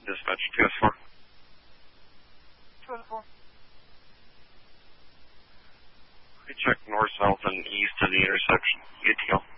Dispatch 2S4. 2S4. We check north, south, and east of the intersection. ATL.